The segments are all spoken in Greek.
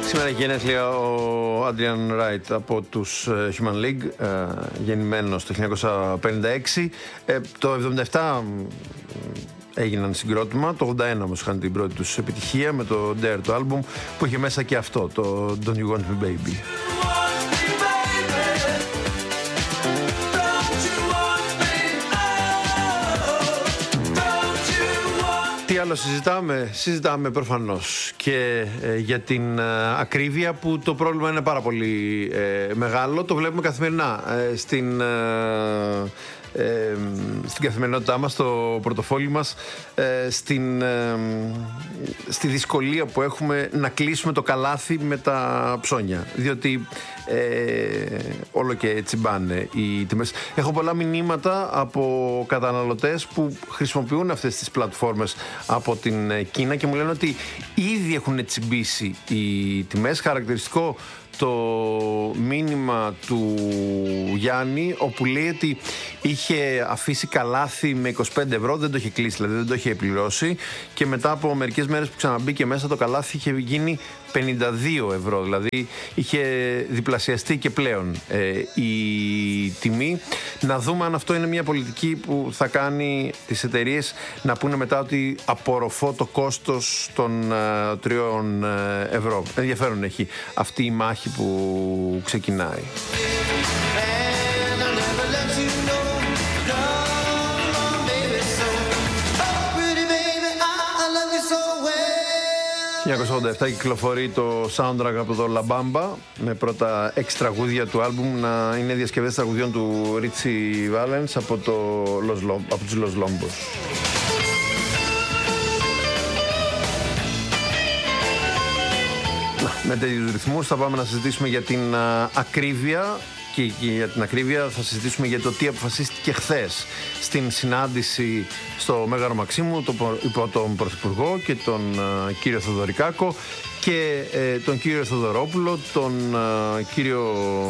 Σήμερα γενέθλια ο Adrian Wright από τους Human League, γεννημένος το 1956. Το 1977 έγιναν συγκρότημα, το 1981 όμως είχαν την πρώτη τους επιτυχία με το Dare, το άλμπουμ που είχε μέσα και αυτό, το Don't You Want Me Baby. Τι άλλο συζητάμε προφανώς και για την ακρίβεια, που το πρόβλημα είναι πάρα πολύ μεγάλο. Το βλέπουμε καθημερινά στην καθημερινότητά μας, στο πορτοφόλι μας, στη δυσκολία που έχουμε να κλείσουμε το καλάθι με τα ψώνια, διότι όλο και τσιμπάνε οι τιμές. Έχω πολλά μηνύματα από καταναλωτές που χρησιμοποιούν αυτές τις πλατφόρμες από την Κίνα και μου λένε ότι ήδη έχουν τσιμπήσει οι τιμές. Χαρακτηριστικό το μήνυμα του Γιάννη, όπου λέει ότι είχε αφήσει καλάθι με 25 ευρώ, δεν το είχε κλείσει, δηλαδή δεν το είχε πληρώσει, και μετά από μερικές μέρες που ξαναμπήκε μέσα το καλάθι είχε γίνει 52 ευρώ, δηλαδή είχε διπλασιαστεί και πλέον η τιμή. Να δούμε αν αυτό είναι μια πολιτική που θα κάνει τις εταιρείες να πούνε μετά ότι απορροφώ το κόστος των 3 ευρώ. Ενδιαφέρον έχει αυτή η μάχη που ξεκινάει. 1987 κυκλοφορεί το soundtrack από το La Bamba, με πρώτα 6 τραγούδια του άλμπουμ να είναι διασκευές τραγουδιών του Ritchie Valens από τους Los Lombos. Με τέτοιους ρυθμούς θα πάμε να συζητήσουμε για την ακρίβεια, και για την ακρίβεια θα συζητήσουμε για το τι αποφασίστηκε χθες στην συνάντηση στο Μέγαρο Μαξίμου υπό τον Πρωθυπουργό και τον κύριο Θεοδωρικάκο και τον κύριο Θεοδωρόπουλο, τον κύριο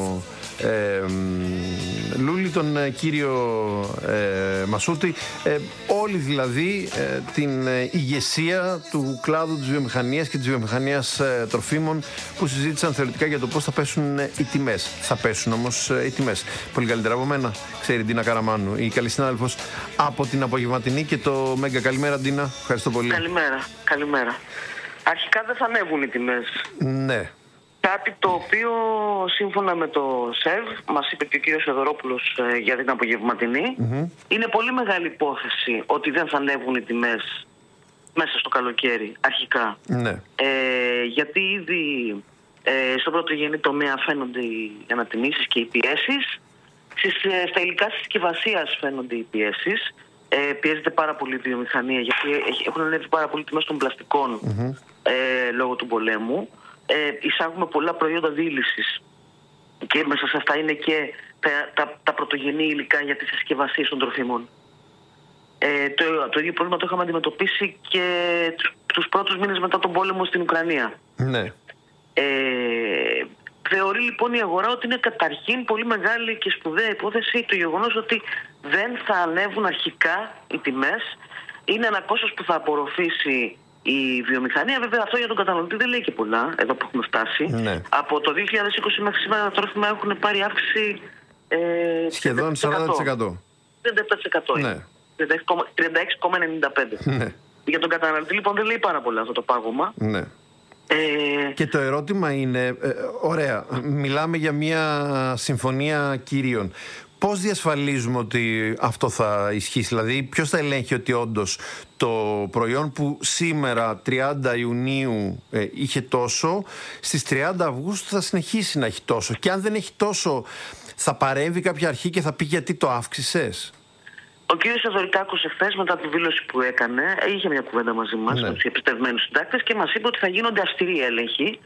Λούλη, τον κύριο Μασούτη, όλοι δηλαδή την ηγεσία του κλάδου της βιομηχανίας και της βιομηχανίας τροφίμων, που συζήτησαν θεωρητικά για το πώς θα πέσουν οι τιμές. Θα πέσουν όμως οι τιμές. Πολύ καλύτερα από μένα ξέρει η Ντίνα Καραμάνου, η καλή συνάδελφος από την Απογευματινή και το Μέγκα. Καλημέρα Ντίνα, ευχαριστώ πολύ. Καλημέρα. Αρχικά δεν θα ανέβουν οι τιμές. Ναι. Κάτι το οποίο σύμφωνα με το ΣΕΒ, μας είπε και ο κύριος Θεοδωρόπουλος για την Απογευματινή, είναι πολύ μεγάλη υπόθεση ότι δεν θα ανέβουν οι τιμές μέσα στο καλοκαίρι αρχικά. Ναι. Γιατί ήδη στο πρωτογενή τομέα φαίνονται οι ανατιμήσεις και οι πιέσεις. Στα υλικά συσκευασίας φαίνονται οι πιέσεις. Πιέζεται πάρα πολύ η βιομηχανία, γιατί έχουν ανέβει πάρα πολύ τιμές των πλαστικών λόγω του πολέμου. Εισάγουμε πολλά προϊόντα δίλησης και μέσα σε αυτά είναι και τα πρωτογενή υλικά για τις συσκευασίες των τροφίμων. Το ίδιο πρόβλημα το είχαμε αντιμετωπίσει και τους πρώτους μήνες μετά τον πόλεμο στην Ουκρανία. Ναι. Θεωρεί λοιπόν η αγορά ότι είναι καταρχήν πολύ μεγάλη και σπουδαία υπόθεση το γεγονός ότι δεν θα ανέβουν αρχικά οι τιμές. Είναι ένα κόστος που θα απορροφήσει η βιομηχανία. Βέβαια αυτό για τον καταναλωτή δεν λέει και πολλά, εδώ που έχουμε φτάσει. Ναι. Από το 2020 μέχρι σήμερα τα τρόφιμα έχουν πάρει αύξηση σχεδόν 40%. 37% Ναι. 36,95%. Ναι. Για τον καταναλωτή λοιπόν δεν λέει πάρα πολλά αυτό το πάγωμα. Ναι. Και το ερώτημα είναι, ωραία, μιλάμε για μια συμφωνία κυρίων. Πώς διασφαλίζουμε ότι αυτό θα ισχύσει, δηλαδή ποιος θα ελέγχει ότι όντως το προϊόν που σήμερα 30 Ιουνίου είχε τόσο, στις 30 Αυγούστου θα συνεχίσει να έχει τόσο, και αν δεν έχει τόσο θα παρέμβει κάποια αρχή και θα πει γιατί το αύξησες? Ο κύριος Θεοδωρικάκος εχθές μετά τη δήλωση που έκανε είχε μια κουβέντα μαζί μας με τους επιστευμένους συντάκτες και μας είπε ότι θα γίνονται αυστηροί έλεγχοι.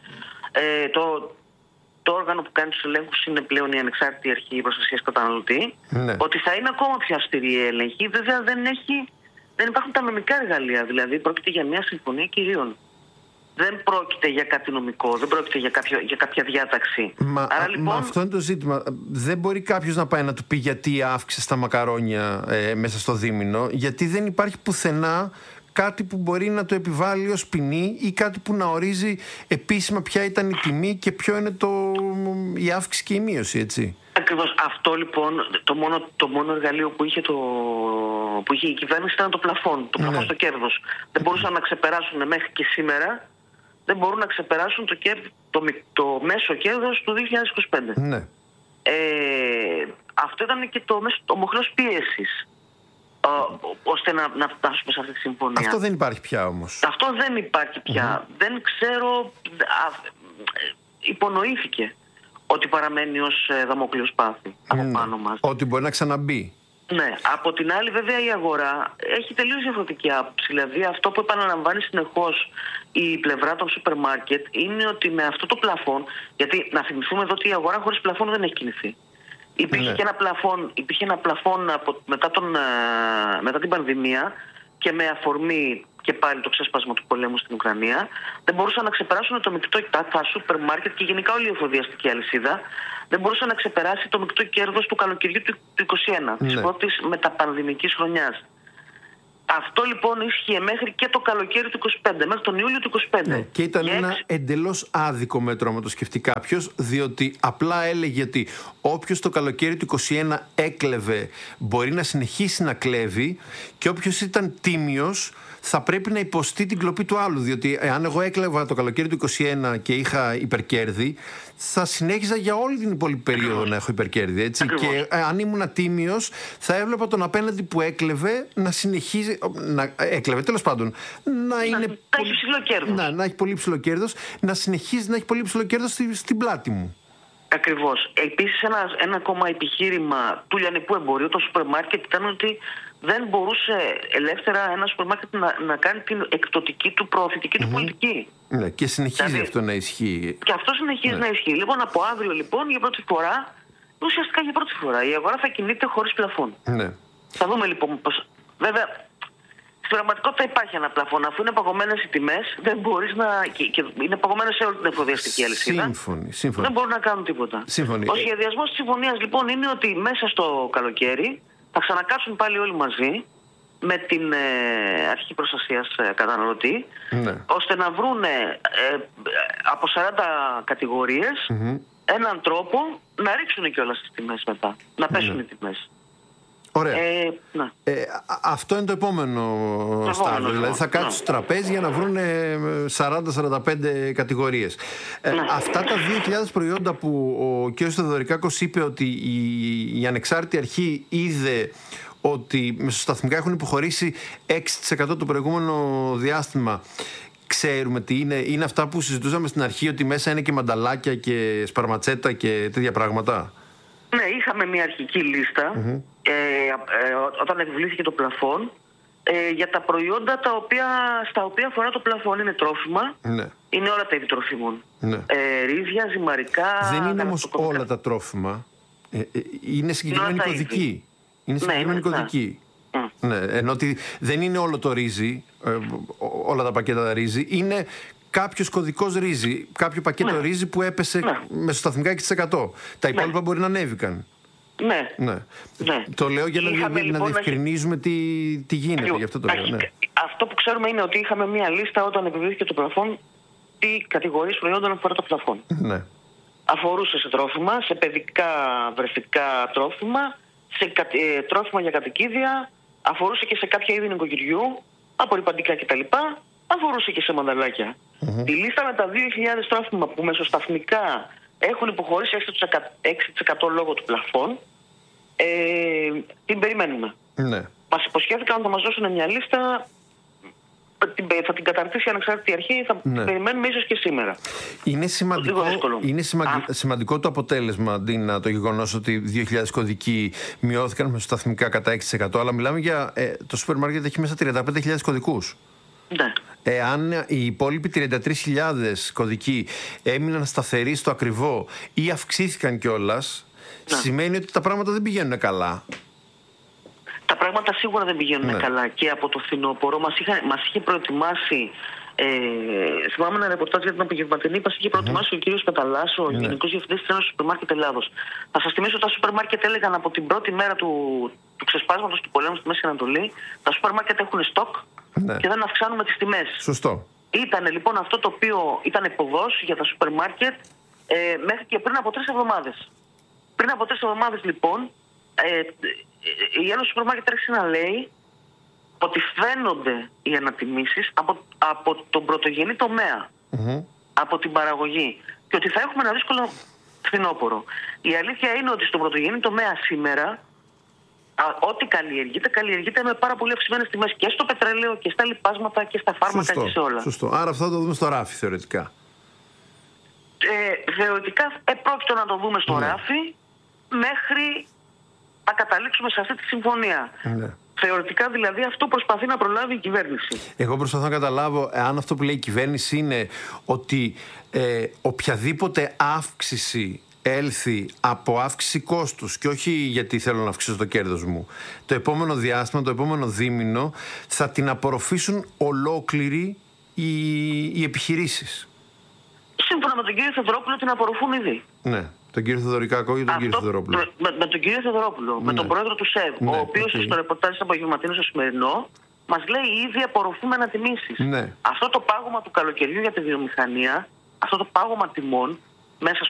Το όργανο που κάνει τους ελέγχους είναι πλέον η Ανεξάρτητη Αρχή Προστασίας Καταναλωτή. Ναι. Ότι θα είναι ακόμα πιο αυστηροί έλεγχοι. Βέβαια δεν υπάρχουν τα νομικά εργαλεία. Δηλαδή πρόκειται για μια συμφωνία κυρίων. Δεν πρόκειται για κάτι νομικό, δεν πρόκειται για κάποια διάταξη. Άρα, λοιπόν... Μα αυτό είναι το ζήτημα. Δεν μπορεί κάποιος να πάει να του πει γιατί αύξησε τα μακαρόνια μέσα στο δίμηνο, γιατί δεν υπάρχει πουθενά κάτι που μπορεί να το επιβάλλει ως ποινή ή κάτι που να ορίζει επίσημα ποια ήταν η τιμή και ποιο είναι η αύξηση και η μείωση, έτσι. Ακριβώς. Αυτό λοιπόν, το μόνο εργαλείο που είχε η κυβέρνηση ήταν το πλαφόν. Το πλαφόν στο κέρδος. Δεν μπορούσαν να ξεπεράσουν μέχρι και σήμερα, δεν μπορούν να ξεπεράσουν το μέσο κέρδος του 2025. Ναι. Αυτό ήταν και το μοχλός πίεσης, ώστε να φτάσουμε σε αυτή τη συμφωνία. Αυτό δεν υπάρχει πια όμως. Αυτό δεν υπάρχει πια. Δεν ξέρω, υπονοήθηκε ότι παραμένει ως δαμόκλειος πάθη από πάνω μας. Ότι μπορεί να ξαναμπεί. Ναι. Από την άλλη βέβαια η αγορά έχει τελείως διαφορετική άποψη. Δηλαδή αυτό που επαναλαμβάνει συνεχώς η πλευρά των σούπερ μάρκετ είναι ότι με αυτό το πλαφόν, γιατί να θυμηθούμε εδώ ότι η αγορά χωρίς πλαφόν δεν έχει κινηθεί. Υπήρχε ένα πλαφόν μετά την πανδημία και με αφορμή και πάλι το ξέσπασμα του πολέμου στην Ουκρανία, δεν μπορούσαν να ξεπεράσουν το μεικτό, τα σούπερ μάρκετ και γενικά όλη η εφοδιαστική αλυσίδα δεν μπορούσε να ξεπεράσει το μεικτό κέρδος του καλοκαιριού του 2021, της πρώτης μεταπανδημικής χρονιάς. Αυτό λοιπόν ίσχυε μέχρι και το καλοκαίρι του 2025, μέχρι τον Ιούλιο του 2025. Ναι, και ήταν ένα εντελώς άδικο μέτρο, άμα το σκεφτεί κάποιος, διότι απλά έλεγε ότι όποιος το καλοκαίρι του 2021 έκλεβε μπορεί να συνεχίσει να κλέβει και όποιος ήταν τίμιος θα πρέπει να υποστεί την κλοπή του άλλου. Διότι αν εγώ έκλεβα το καλοκαίρι του 2021 και είχα υπερκέρδη, θα συνέχιζα για όλη την υπόλοιπη περίοδο να έχω υπερκέρδη. Έτσι. Και αν ήμουν ατίμιος, θα έβλεπα τον απέναντι που έκλεβε να συνεχίζει. Έκλεβε, τέλος πάντων. Να έχει πολύ ψηλό κέρδος, να συνεχίζει να έχει πολύ ψηλό κέρδος στην πλάτη μου. Ακριβώς. Επίσης, ένα ακόμα επιχείρημα του λιανικού εμπορίου, το σούπερ μάρκετ, ήταν ότι δεν μπορούσε ελεύθερα ένα σούπερ μάρκετ να κάνει την εκπτωτική του, προωθητική του πολιτική. Ναι, και συνεχίζει αυτό να ισχύει. Και αυτό συνεχίζει να ισχύει. Λοιπόν, από αύριο λοιπόν, για πρώτη φορά, ουσιαστικά για πρώτη φορά, η αγορά θα κινείται χωρίς πλαφόν. Ναι. Θα δούμε λοιπόν πώς. Βέβαια, στην πραγματικότητα υπάρχει ένα πλαφόν. Αφού είναι παγωμένες οι τιμές, δεν μπορείς να. Και είναι παγωμένες σε όλη την εφοδιαστική αλυσίδα. Σύμφωνοι. Δεν μπορούν να κάνουν τίποτα. Ο σχεδιασμός της συμφωνίας λοιπόν είναι ότι μέσα στο καλοκαίρι θα ξανακάτσουν πάλι όλοι μαζί με την αρχή προστασίας καταναλωτή, ώστε να βρουν από 40 κατηγορίες έναν τρόπο να ρίξουν κιόλας τις τιμές μετά, να πέσουν οι τιμές. Ωραία. Αυτό είναι το επόμενο στάδιο. Δηλαδή θα κάτσουν στο τραπέζι για να βρουν 40-45 κατηγορίες. Αυτά τα 2.000 προϊόντα που ο κ. Θεοδωρικάκος είπε ότι η ανεξάρτητη αρχή είδε ότι μεσοσταθμικά έχουν υποχωρήσει 6% το προηγούμενο διάστημα. Ξέρουμε τι είναι. Είναι αυτά που συζητούσαμε στην αρχή, ότι μέσα είναι και μανταλάκια και σπαρματσέτα και τέτοια πράγματα. Ναι, είχαμε μια αρχική λίστα όταν επιβλήθηκε το πλαφόν για τα προϊόντα στα οποία αφορά το πλαφόν. Είναι τρόφιμα, είναι όλα τα είδη τροφίμων. Ρύζια, ζυμαρικά. Δεν είναι όμως όλα τα τρόφιμα. Είναι συγκεκριμένη κωδική. Είναι συγκεκριμένη κωδική. Ναι, ενώ ότι δεν είναι όλο το ρύζι, όλα τα πακέτα ρύζι, είναι κάποιος κωδικός ρύζι, κάποιο πακέτο ρύζι που έπεσε μεσοσταθμικά 6%. Τα υπόλοιπα μπορεί να ανέβηκαν. Ναι. Το λέω για να διευκρινίζουμε τι γίνεται. Γι' αυτό το λέω. Αυτό που ξέρουμε είναι ότι είχαμε μία λίστα όταν επιβλήθηκε το πλαφόν, τι κατηγορίες προϊόντων αφορά το πλαφόν. Ναι. Αφορούσε σε τρόφιμα, σε παιδικά βρεφικά τρόφιμα, σε τρόφιμα για κατοικίδια, αφορούσε και σε κάποια είδη νοικοκυριού, απορρυπαντικά κτλ. Αφορούσε και σε μανταλάκια. Τη λίστα με τα 2.000 τρόφιμα που μεσοσταθμικά έχουν υποχωρήσει 6% λόγω του πλαφόν, την περιμένουμε. Ναι. Μας υποσχέθηκαν να θα μας δώσουν μια λίστα, θα την καταρτήσει η ανεξάρτητη αρχή, θα την περιμένουμε ίσως και σήμερα. Είναι σημαντικό το αποτέλεσμα, Ντίνα, το γεγονός ότι 2.000 κωδικοί μειώθηκαν μεσοσταθμικά κατά 6%, αλλά μιλάμε για το σούπερ μάρκετ έχει μέσα 35.000 κωδικούς. Ναι. Εάν οι υπόλοιποι 33.000 κωδικοί έμειναν σταθεροί στο ακριβό ή αυξήθηκαν κιόλας, σημαίνει ότι τα πράγματα δεν πηγαίνουν καλά. Τα πράγματα σίγουρα δεν πηγαίνουν καλά. Και από το φθινόπωρο μας είχε προετοιμάσει, θυμάμαι ένα ρεπορτάζ για την απογευματινή, μας είχε προετοιμάσει ο κ. Πεταλάς, ο Γενικός Διευθυντής της Ένωσης Σούπερ Μάρκετ Ελλάδος. Θα σας θυμίσω ότι τα σούπερ μάρκετ έλεγαν από την πρώτη μέρα του ξεσπάσματος του πολέμου στη Μέση Ανατολή, τα σούπερ μάρκετ έχουν στοκ Ναι. Και δεν αυξάνουμε τις τιμές. Σωστό. Ήταν λοιπόν αυτό το οποίο ήταν υποδός για τα σούπερ μάρκετ μέχρι και πριν από 3 εβδομάδες. Πριν από 3 εβδομάδες λοιπόν η Ένωση Σούπερ Μάρκετ άρχισε να λέει ότι φαίνονται οι ανατιμήσεις από τον πρωτογενή τομέα, από την παραγωγή, και ότι θα έχουμε ένα δύσκολο φθινόπωρο. Η αλήθεια είναι ότι στον πρωτογενή τομέα σήμερα ό,τι καλλιεργείται με πάρα πολύ αυξημένες τιμές και στο πετρέλαιο και στα λιπάσματα και στα φάρμακα και σε όλα. Σωστό. Άρα αυτό θα το δούμε στο ράφι θεωρητικά. Θεωρητικά πρόκειται να το δούμε στο ράφι μέχρι να καταλήξουμε σε αυτή τη συμφωνία. Ναι. Θεωρητικά δηλαδή αυτό προσπαθεί να προλάβει η κυβέρνηση. Εγώ προσπαθώ να καταλάβω αν αυτό που λέει η κυβέρνηση είναι ότι οποιαδήποτε αύξηση έλθει από αύξηση κόστους και όχι γιατί θέλω να αυξήσω το κέρδος μου, το επόμενο διάστημα, το επόμενο δίμηνο θα την απορροφήσουν ολόκληροι οι επιχειρήσεις. Σύμφωνα με τον κύριο Θεοδωρόπουλο την απορροφούν ήδη. Ναι, τον κύριο Θεοδωρικάκο ή τον κύριο Θεοδωρόπουλο? Με τον κύριο Θεοδωρόπουλο, με τον πρόεδρο του ΣΕΒ, ο οποίος στο ρεπορτάζ απογευματινό στο σημερινό μας λέει ήδη απορροφούμε ανατιμήσεις. Ναι. Αυτό το πάγωμα του καλοκαιριού για τη βιομηχανία, αυτό το πάγωμα τιμών μέσα